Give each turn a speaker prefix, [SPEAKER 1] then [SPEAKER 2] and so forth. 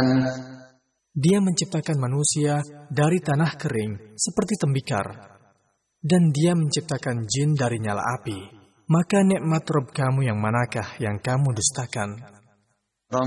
[SPEAKER 1] Dia menciptakan manusia dari tanah kering seperti tembikar, dan Dia menciptakan jin dari nyala api. Maka nikmat Rabb kamu yang manakah yang kamu dustakan?